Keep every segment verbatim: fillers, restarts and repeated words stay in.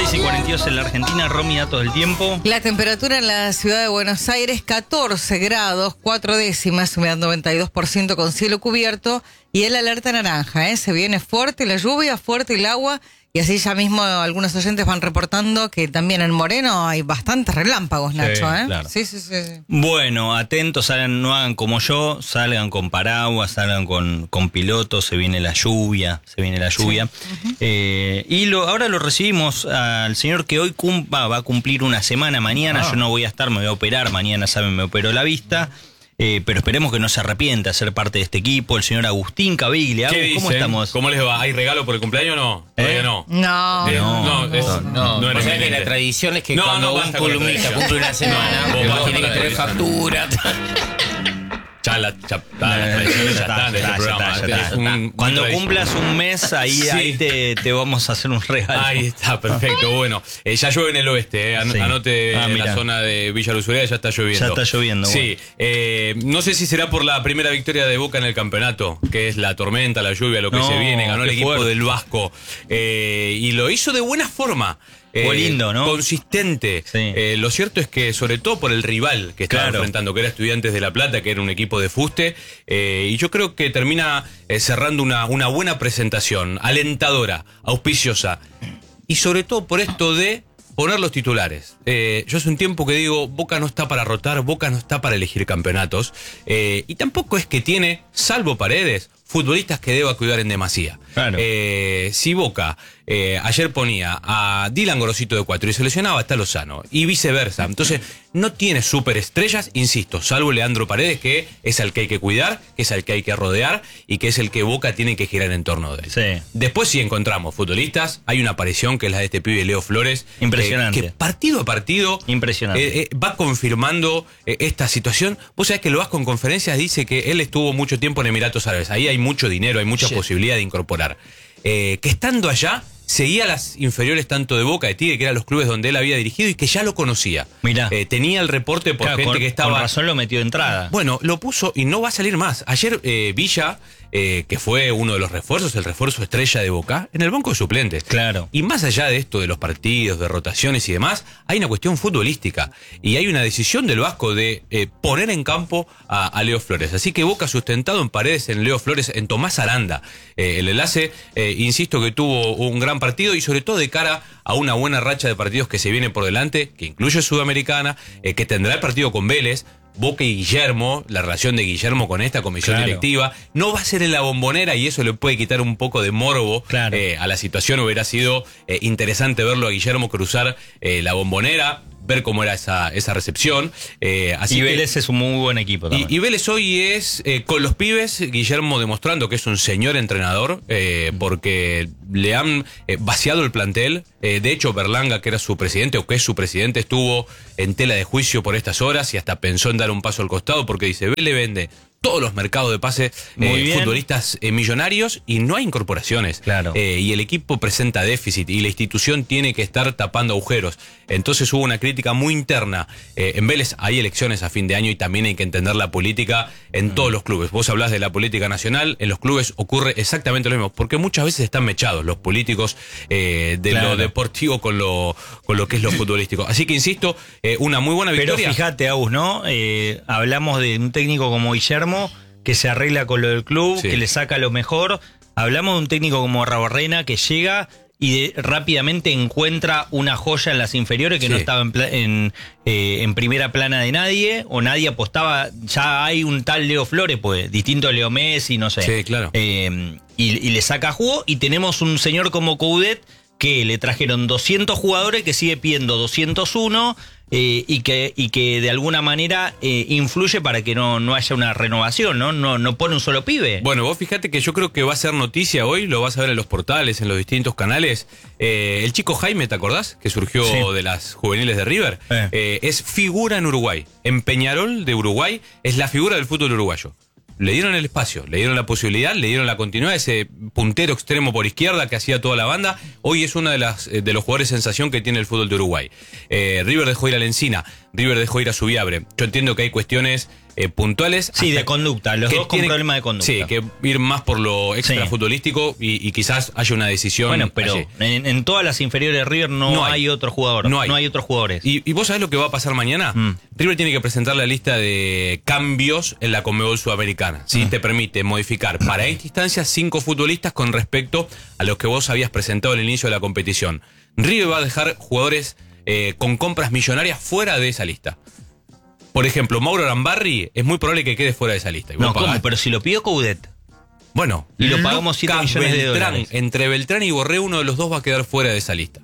seis y cuarenta y dos en la Argentina. Romy, datos del tiempo. La temperatura en la ciudad de Buenos Aires, catorce grados, cuatro décimas, humedad noventa y dos por ciento con cielo cubierto. Y el alerta naranja, ¿eh? Se viene fuerte la lluvia, fuerte el agua. Y así ya mismo algunos oyentes van reportando que también en Moreno hay bastantes relámpagos, Nacho, sí, ¿eh? Claro. Sí, sí, sí, sí. Bueno, atentos, salgan, no hagan como yo, salgan con paraguas, salgan con, con pilotos, se viene la lluvia, se viene la lluvia. Sí. Uh-huh. eh, y lo, ahora lo recibimos al señor que hoy cumpa, va a cumplir una semana mañana, ah. Yo no voy a estar, me voy a operar, mañana saben, me opero la vista. Eh, pero esperemos que no se arrepienta de ser parte de este equipo, el señor Agustín Caviglia. ¿Qué ¿Cómo dicen? estamos? ¿Cómo les va? ¿Hay regalo por el cumpleaños o no? ¿Eh? No. No. Eh, no, no, no, es, no, no. no O sea que la tradición es que no, cuando no un basta con la columnista tradición. cumple una semana, No, no, vos tiene que basta tener con la factura. Ya, la, ya, ah, las tradiciones ya están en este programa. Está, ya está. Un, Cuando un cumplas un mes, ahí, sí. ahí te, te vamos a hacer un regalo. Ahí está, perfecto. Bueno, eh, ya llueve en el oeste. Eh. An sí. Anote ah, en la zona de Villa Luzurea, ya está lloviendo. Ya está lloviendo. Sí. Bueno. Eh, no sé si será por la primera victoria de Boca en el campeonato, que es la tormenta, la lluvia, lo que no, se viene. Ganó el equipo fuerte. del Vasco. Eh, y lo hizo de buena forma. Fue eh, lindo, ¿no? Consistente. Sí. Eh, lo cierto es que, sobre todo por el rival que estaba claro. enfrentando, que era Estudiantes de La Plata, que era un equipo de fuste, eh, y yo creo que termina eh, cerrando una, una buena presentación, alentadora, auspiciosa, y sobre todo por esto de poner los titulares. Eh, yo hace un tiempo que digo, Boca no está para rotar, Boca no está para elegir campeonatos, eh, y tampoco es que tiene, salvo Paredes, futbolistas que deba cuidar en demasía. Claro. Eh, si Boca eh, ayer ponía a Dylan Gorosito de cuatro y se lesionaba, está Lozano, y viceversa. Entonces, no tiene superestrellas, insisto, salvo Leandro Paredes, que es al que hay que cuidar, que es al que hay que rodear y que es el que Boca tiene que girar en torno de él. Sí. Después, si encontramos futbolistas, hay una aparición que es la de este pibe Leo Flores. Impresionante. Eh, que partido a partido Impresionante. Eh, eh, va confirmando eh, esta situación. Vos sabés que lo Vasco en conferencias dice que él estuvo mucho tiempo en Emiratos Árabes. Ahí hay mucho dinero, hay mucha sí. posibilidad de incorporar. Eh, que estando allá, seguía las inferiores tanto de Boca, de Tigre, que eran los clubes donde él había dirigido y que ya lo conocía. Mirá. Eh, tenía el reporte por claro, gente con, que estaba... Con razón lo metió de entrada. Bueno, lo puso y no va a salir más. Ayer eh, Villa, eh, que fue uno de los refuerzos, el refuerzo estrella de Boca, en el banco de suplentes. Claro. Y más allá de esto de los partidos, de rotaciones y demás, hay una cuestión futbolística. Y hay una decisión del Vasco de eh, poner en campo a, a Leo Flores. Así que Boca sustentado en Paredes, en Leo Flores, en Tomás Aranda. Eh, el enlace, eh, insisto que tuvo un gran partido y sobre todo de cara a una buena racha de partidos que se viene por delante, que incluye Sudamericana, eh, que tendrá el partido con Vélez. Boca y Guillermo, la relación de Guillermo con esta comisión claro. directiva, no va a ser en la Bombonera y eso le puede quitar un poco de morbo claro. eh, a la situación. Hubiera sido eh, interesante verlo a Guillermo cruzar eh, la Bombonera, ver cómo era esa, esa recepción. Eh, así y que, Vélez es un muy buen equipo también. Y, y Vélez hoy es, eh, con los pibes, Guillermo demostrando que es un señor entrenador, eh, porque le han eh, vaciado el plantel. Eh, de hecho, Berlanga, que era su presidente, o que es su presidente, estuvo en tela de juicio por estas horas y hasta pensó en dar un paso al costado porque dice, Vélez vende todos los mercados de pase eh, futbolistas eh, millonarios y no hay incorporaciones. Claro. Eh, y el equipo presenta déficit y la institución tiene que estar tapando agujeros. Entonces hubo una crítica muy interna. Eh, en Vélez hay elecciones a fin de año y también hay que entender la política en mm. todos los clubes. Vos hablás de la política nacional, en los clubes ocurre exactamente lo mismo, porque muchas veces están mechados los políticos eh, de claro. lo deportivo con lo, con lo que es lo futbolístico. Así que insisto, eh, una muy buena victoria. Pero fíjate, Agus, ¿no? Eh, hablamos de un técnico como Guillermo, que se arregla con lo del club, sí. que le saca lo mejor. Hablamos de un técnico como Rabarrena, que llega y de, rápidamente encuentra una joya en las inferiores que sí. no estaba en, en, eh, en primera plana de nadie, o nadie apostaba. Ya hay un tal Leo Flores, pues, distinto a Leo Messi, no sé. Sí, claro. Eh, y, y le saca jugo, y tenemos un señor como Coudet, que le trajeron doscientos jugadores, que sigue pidiendo doscientos uno, eh, y que y que de alguna manera eh, influye para que no, no haya una renovación, ¿no? No no pone un solo pibe. Bueno, vos fíjate que yo creo que va a ser noticia hoy, lo vas a ver en los portales, en los distintos canales. Eh, el chico Jaime, ¿te acordás? Que surgió sí. de las juveniles de River. Eh. Eh, es figura en Uruguay. En Peñarol de Uruguay es la figura del fútbol uruguayo. Le dieron el espacio, le dieron la posibilidad, le dieron la continuidad, ese puntero extremo por izquierda que hacía toda la banda. Hoy es uno de, las, de los jugadores sensación que tiene el fútbol de Uruguay. Eh, River dejó ir a Lencina, River dejó ir a Subiabre. Yo entiendo que hay cuestiones eh, puntuales. Sí, de hasta conducta, los que dos con tienen- problema de conducta. Sí, que ir más por lo extra Sí. futbolístico y, y quizás haya una decisión. Bueno, pero allí. en, en todas las inferiores de River no, No hay. hay. otro jugador. No hay. hay otros jugadores. ¿Y, y vos sabés lo que va a pasar mañana? Mm. River tiene que presentar la lista de cambios en la Conmebol Sudamericana. Si Mm. te permite modificar para esta instancia cinco futbolistas con respecto a los que vos habías presentado al inicio de la competición. River va a dejar jugadores eh, con compras millonarias fuera de esa lista. Por ejemplo, Mauro Arambarri es muy probable que quede fuera de esa lista. Y vos no, ¿cómo? pagás- Pero si lo pidió Coudet. Bueno, Y lo pagamos siete Lucas millones de Beltrán, dólares. entre Beltrán y Borré, uno de los dos va a quedar fuera de esa lista.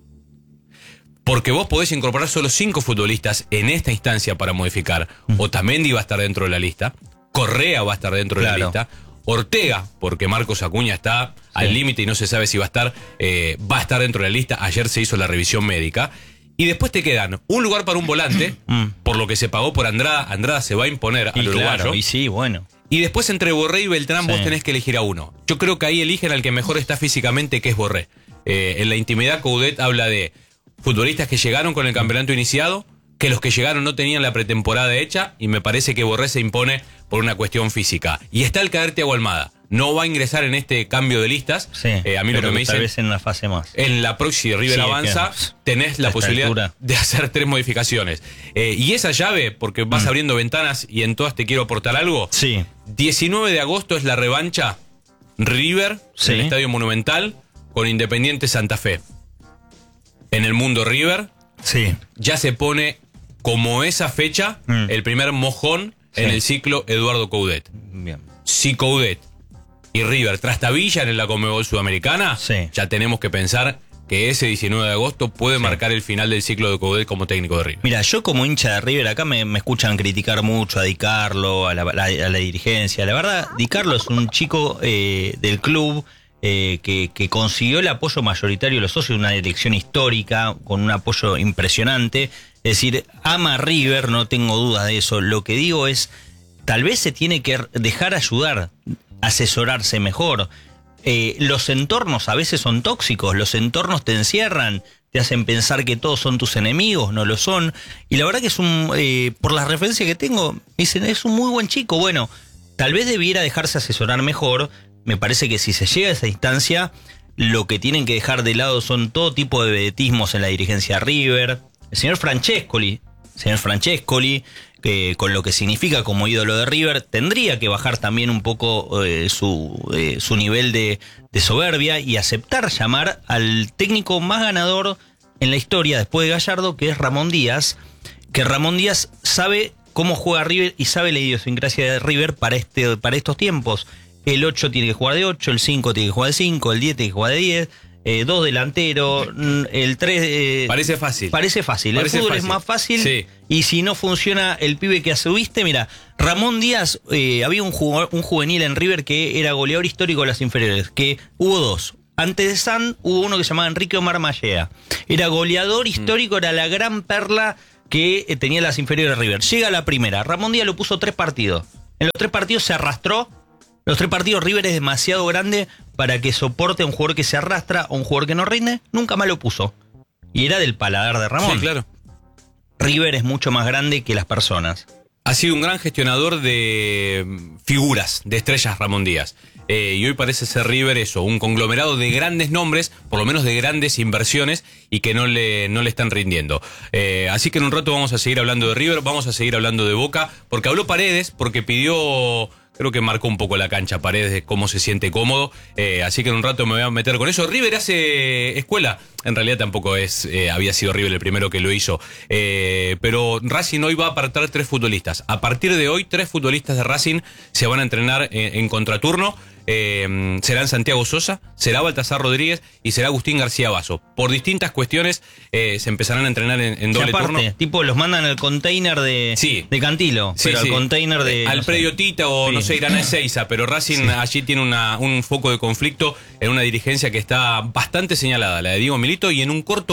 Porque vos podés incorporar solo cinco futbolistas en esta instancia para modificar. Otamendi va a estar dentro de la lista. Correa va a estar dentro de la Claro. lista. Ortega, porque Marcos Acuña está al límite y no se sabe si va a estar, eh, va a estar dentro de la lista. Ayer se hizo la revisión médica. Y después te quedan un lugar para un volante, Mm. por lo que se pagó por Andrada. Andrada se va a imponer Y al uruguayo. claro, y sí, bueno. Y después entre Borré y Beltrán Sí. vos tenés que elegir a uno. Yo creo que ahí eligen al que mejor está físicamente, que es Borré. Eh, en la intimidad, Coudet habla de futbolistas que llegaron con el campeonato iniciado, que los que llegaron no tenían la pretemporada hecha, y me parece que Borré se impone por una cuestión física. Y está el caer Thiago Almada. No va a ingresar en este cambio de listas. Sí, Eh, a mí lo pero que me tal dicen... vez en una fase más. En la próxima River Sí, avanza, que- tenés la a esta posibilidad altura. de hacer tres modificaciones. Eh, y esa llave, porque vas Mm. abriendo ventanas y en todas te quiero aportar algo. Sí. diecinueve de agosto es la revancha River Sí. en el Estadio Monumental con Independiente Santa Fe. En el mundo River Sí. ya se pone como esa fecha Mm. el primer mojón en Sí. el ciclo Eduardo Coudet. Bien. Si Coudet y River trastabillan en la Conmebol Sudamericana, Sí. ya tenemos que pensar que ese diecinueve de agosto puede marcar el final del ciclo de Coudet como técnico de River. Mira, yo como hincha de River, acá me, me escuchan criticar mucho a Di Carlo, a la, la- a la dirigencia. La verdad, Di Carlo es un chico eh, del club eh, que, que consiguió el apoyo mayoritario de los socios, una elección histórica, con un apoyo impresionante. Es decir, ama a River, no tengo dudas de eso. Lo que digo es, tal vez se tiene que dejar ayudar, asesorarse mejor. Eh, los entornos a veces son tóxicos, los entornos te encierran, te hacen pensar que todos son tus enemigos, no lo son. Y la verdad que es un, eh, por la referencia que tengo, me dicen, es un muy buen chico. Bueno, tal vez debiera dejarse asesorar mejor. Me parece que si se llega a esa instancia, lo que tienen que dejar de lado son todo tipo de vedetismos en la dirigencia River. El señor Francescoli, señor Francescoli, que con lo que significa como ídolo de River, tendría que bajar también un poco eh, su, eh, su nivel de, de soberbia y aceptar llamar al técnico más ganador en la historia después de Gallardo, que es Ramón Díaz, que Ramón Díaz sabe cómo juega River y sabe la idiosincrasia de River para, este, para estos tiempos. El ocho tiene que jugar de ocho, el cinco tiene que jugar de cinco, el diez tiene que jugar de diez, eh, dos delanteros, el tres... Eh, Parece fácil. Parece fácil. Parece el fútbol fácil. es más fácil. Sí. Y si no funciona el pibe que subiste, mira, Ramón Díaz, eh, había un, jugador, un juvenil en River que era goleador histórico de las inferiores, que hubo dos. Antes de San hubo uno que se llamaba Enrique Omar Mallea. Era goleador histórico, era la gran perla que eh, tenía las inferiores de River. Llega a la primera. Ramón Díaz lo puso tres partidos. En los tres partidos se arrastró. Los tres partidos River es demasiado grande para que soporte a un jugador que se arrastra o un jugador que no rinde. Nunca más lo puso. Y era del paladar de Ramón. Sí, claro. River es mucho más grande que las personas. Ha sido un gran gestionador de mm, figuras, de estrellas Ramón Díaz. Eh, y hoy parece ser River eso, un conglomerado de grandes nombres, por lo menos de grandes inversiones, y que no le, no le están rindiendo. Eh, así que en un rato vamos a seguir hablando de River, vamos a seguir hablando de Boca, porque habló Paredes, porque pidió... Creo que marcó un poco la cancha Paredes de cómo se siente cómodo. Eh, así que en un rato me voy a meter con eso. River hace escuela. En realidad tampoco es eh, había sido River el primero que lo hizo. Eh, pero Racing hoy va a apartar tres futbolistas. A partir de hoy, tres futbolistas de Racing se van a entrenar en, en contraturno. Eh, serán Santiago Sosa, será Baltasar Rodríguez y será Agustín García Basso. Por distintas cuestiones eh, se empezarán a entrenar en, en doble Que aparte, turno. tipo, los mandan al container de, Sí. de Cantilo, Sí, pero sí. al container de... Al no sé. predio Tita o Sí. no sé, irán a Ezeiza, pero Racing allí tiene una, un foco de conflicto en una dirigencia que está bastante señalada, la de Diego Milito, y en un corto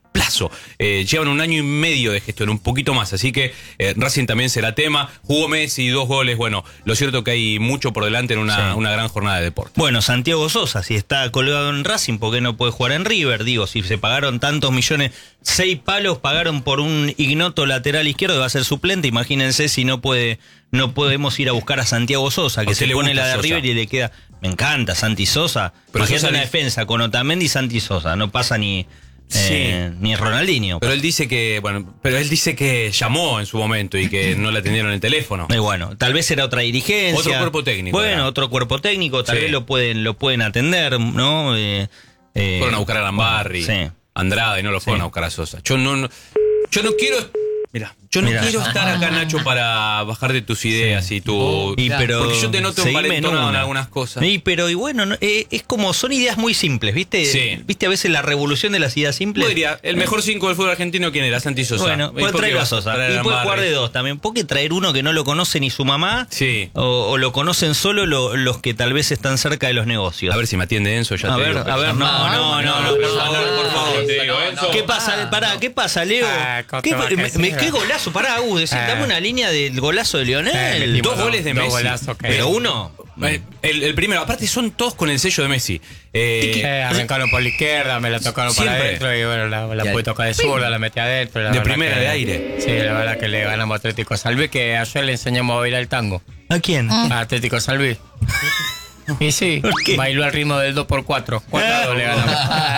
plazo. Eh, llevan un año y medio de gestión, un poquito más, así que eh, Racing también será tema. Jugó Messi, dos goles, bueno, lo cierto que hay mucho por delante en una, Sí. una gran jornada de deporte. Bueno, Santiago Sosa, si está colgado en Racing, ¿por qué no puede jugar en River? Digo, si se pagaron tantos millones, seis palos pagaron por un ignoto lateral izquierdo que va a ser suplente, imagínense si no puede, no podemos ir a buscar a Santiago Sosa, ¿A que usted se le pone gusta la de Sosa? River y le queda, me encanta, Santi Sosa. Pero Imagínate Sosa una le- defensa con Otamendi y Santi Sosa, no pasa ni, eh, ni Ronaldinho. Pero él dice que, bueno, pero él dice que llamó en su momento y que no le atendieron el teléfono. Eh, bueno, tal vez era otra dirigencia. Otro cuerpo técnico Bueno, era. otro cuerpo técnico, tal Sí. vez lo pueden, lo pueden atender, ¿no? Eh, eh, Fueron a buscar a Lambarri, sí. Andrade, y no lo fueron Sí. a buscar a Sosa. Yo no, no yo no quiero, mira, yo no Mirá. quiero estar acá, Nacho, para bajar de tus ideas y tu, Y pero porque yo te noto seguime envalentonado en una. algunas cosas. Y pero y bueno, no, eh, es como son ideas muy simples, ¿viste? Sí. ¿Viste a veces la revolución de las ideas simples? Yo diría, el mejor cinco del fútbol argentino, ¿quién era? Santi Sosa. Bueno, ¿Y puede por qué traer a vas Sosa. traer Y a puede jugar Lambarri? de dos también. ¿Por qué traer uno que no lo conoce ni su mamá? Sí. O, o lo conocen solo lo- los que tal vez están cerca de los negocios. A ver si me atiende Enzo, ya a te ver, digo. a ver, no, no, no, no, por favor, por favor. te digo, Enzo. ¿Qué pasa? Pará, ¿qué pasa, Leo? Ah, ¿cómo ¿Qué, te va a me- decir? me- qué golazo, pará, Gus, decí, Ah. dame una línea del golazo de Eh, Lionel. metimos dos goles de dos Messi. golazos que- Pero uno. Eh, El, el primero, aparte son todos con el sello de Messi. Eh, Eh, arrancaron por la izquierda, me la tocaron para Siempre. adentro y bueno, la, la pude tocar de zurda, la metí adentro. la De verdad primera, que- de aire. Sí, la verdad que le ganamos a Atlético Salví, que ayer le enseñamos a bailar el tango. ¿A quién? A Atlético Salví. Y sí, qué? bailó al ritmo del dos por cuatro. cuatro a dos le ganamos.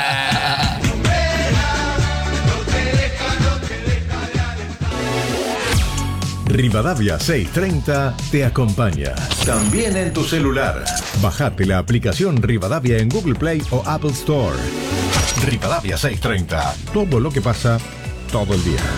Rivadavia seiscientos treinta te acompaña. También en tu celular. Bajate la aplicación Rivadavia en Google Play o Apple Store. Rivadavia seiscientos treinta. Todo lo que pasa todo el día.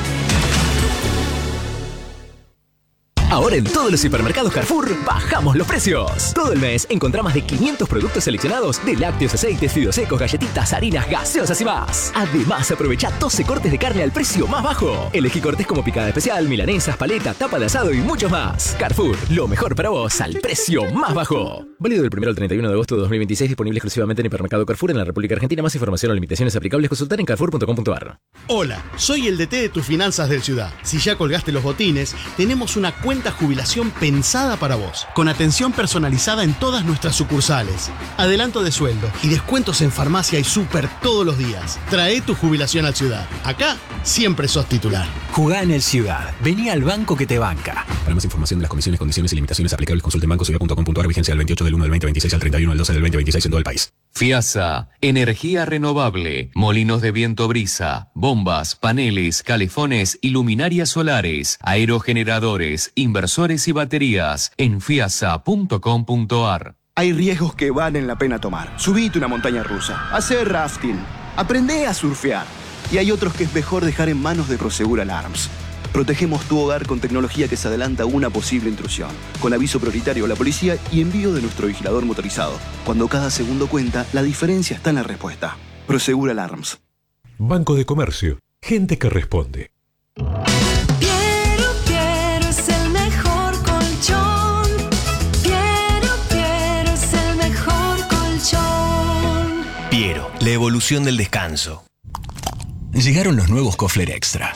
Ahora en todos los hipermercados Carrefour bajamos los precios. Todo el mes encontrá más de quinientos productos seleccionados de lácteos, aceites, fideos secos, galletitas, harinas, gaseosas y más. Además, aprovecha doce cortes de carne al precio más bajo. Elegí cortes como picada especial, milanesas, paleta, tapa de asado y muchos más. Carrefour, lo mejor para vos al precio más bajo. Válido del primero al treinta y uno de agosto de dos mil veintiséis, disponible exclusivamente en hipermercado Carrefour en la República Argentina. Más información o limitaciones aplicables consultar en carrefour punto com punto ar. Hola, soy el D T de tus finanzas del Ciudad. Si ya colgaste los botines, tenemos una cuenta jubilación pensada para vos, con atención personalizada en todas nuestras sucursales, adelanto de sueldo y descuentos en farmacia y súper todos los días. Trae tu jubilación al Ciudad. Acá siempre sos titular. Jugá en el Ciudad. Vení al banco que te banca. Para más información de las comisiones, condiciones y limitaciones aplicables, consulte en banco ciudad punto com punto ar. Vigencia del veintiocho del uno del veinte veintiséis al treinta y uno del doce del veinte veintiséis en todo el país. FIASA, energía renovable, molinos de viento brisa, bombas, paneles, calefones y luminarias solares, aerogeneradores, inversores y baterías en fiasa punto com punto ar. Hay riesgos que valen la pena tomar. Subite una montaña rusa, hacer rafting, aprende a surfear. Y hay otros que es mejor dejar en manos de Prosegur Alarms. Protegemos tu hogar con tecnología que se adelanta a una posible intrusión, con aviso prioritario a la policía y envío de nuestro vigilador motorizado. Cuando cada segundo cuenta, la diferencia está en la respuesta. Prosegur Alarms. Banco de Comercio. Gente que responde. Piero, Piero es el mejor colchón. Piero, Piero es el mejor colchón. Piero, la evolución del descanso. Llegaron los nuevos Kofler Extra.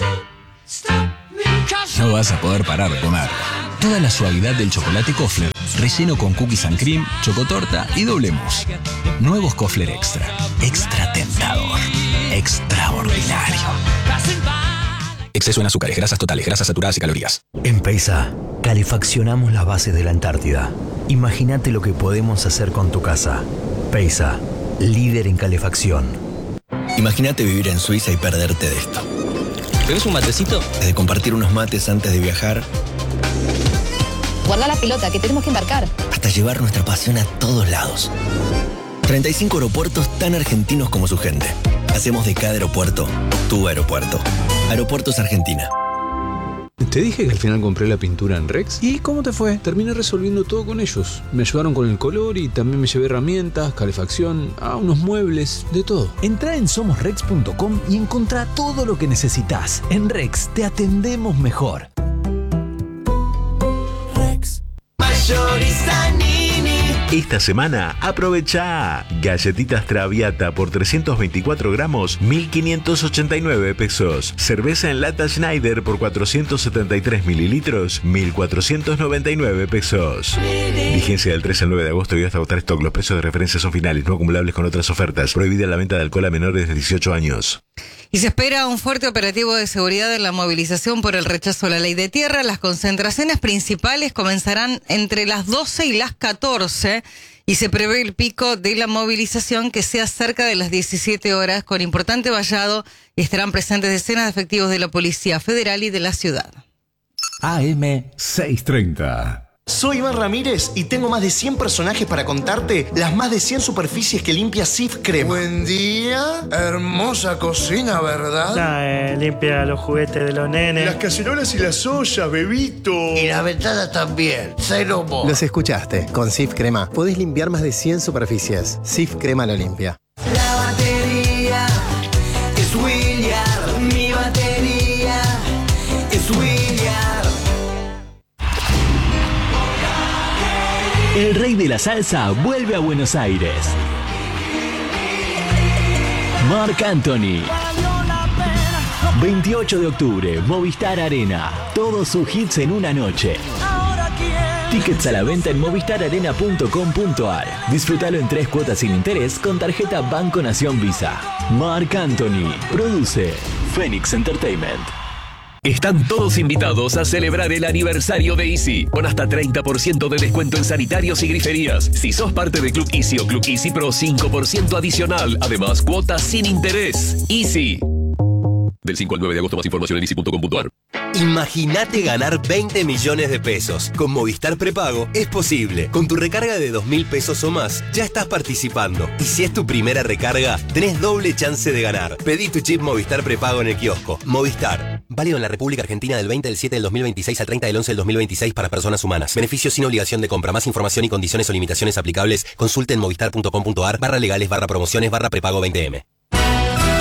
No vas a poder parar de comer. Toda la suavidad del chocolate Kofler, relleno con cookies and cream, chocotorta y doble mousse. Nuevos Kofler Extra. Extra tentador. Extraordinario. Exceso en azúcares, grasas totales, grasas saturadas y calorías. En Peisa, calefaccionamos las bases de la Antártida. Imagínate lo que podemos hacer con tu casa. Peisa, líder en calefacción. Imagínate vivir en Suiza y perderte de esto. ¿Querés un matecito? Desde compartir unos mates antes de viajar, Guarda la pelota, que tenemos que embarcar. hasta llevar nuestra pasión a todos lados. treinta y cinco aeropuertos tan argentinos como su gente. Hacemos de cada aeropuerto tu aeropuerto. Aeropuertos Argentina. Te dije que al final compré la pintura en Rex. ¿Y cómo te fue? Terminé resolviendo todo con ellos. Me ayudaron con el color y también me llevé herramientas, calefacción, ah, unos muebles, de todo. Entrá en somos rex punto com y encontrá todo lo que necesitas. En Rex te atendemos mejor. Mayorista Nini. Esta semana aprovecha galletitas Traviata por trescientos veinticuatro gramos, mil quinientos ochenta y nueve pesos. Cerveza en lata Schneider por cuatrocientos setenta y tres mililitros, mil cuatrocientos noventa y nueve pesos. Vigencia del tres al nueve de agosto y hasta agotar stock. Los precios de referencia son finales, no acumulables con otras ofertas. Prohibida la venta de alcohol a menores de dieciocho años. Y se espera un fuerte operativo de seguridad en la movilización por el rechazo a la ley de tierra. Las concentraciones principales comenzarán entre las doce y las catorce y se prevé el pico de la movilización que sea cerca de las diecisiete horas con importante vallado y estarán presentes decenas de efectivos de la Policía Federal y de la ciudad. A M seiscientos treinta. Soy Iván Ramírez y tengo más de cien personajes para contarte las más de cien superficies que limpia Sif Crema. Buen día, hermosa cocina, ¿verdad? Nah, eh, limpia los juguetes de los nenes. Las cacerolas y las ollas, bebito. Y la ventana también, cero mo. Los escuchaste, con Sif Crema podés limpiar más de cien superficies. Sif Crema lo limpia. La batería es William, mi batería es William. El rey de la salsa vuelve a Buenos Aires. Marc Anthony. veintiocho de octubre, Movistar Arena. Todos sus hits en una noche. Tickets a la venta en movistar arena punto com punto ar. Disfrútalo en tres cuotas sin interés con tarjeta Banco Nación Visa. Marc Anthony. Produce Phoenix Entertainment. Están todos invitados a celebrar el aniversario de Easy, con hasta treinta por ciento de descuento en sanitarios y griferías. Si sos parte de Club Easy o Club Easy Pro, cinco por ciento adicional. Además, cuotas sin interés. Easy. Del cinco al nueve de agosto, más información en easy punto com punto ar. Imagínate ganar veinte millones de pesos. Con Movistar Prepago es posible. Con tu recarga de dos mil pesos o más, ya estás participando. Y si es tu primera recarga, tenés doble chance de ganar. Pedí tu chip Movistar Prepago en el kiosco. Movistar. Válido en la República Argentina del veinte del siete del dos mil veintiséis al treinta del once del dos mil veintiséis para personas humanas. Beneficios sin obligación de compra. Más información y condiciones o limitaciones aplicables. Consulte en movistar punto com punto ar barra legales barra promociones barra prepago veinte eme.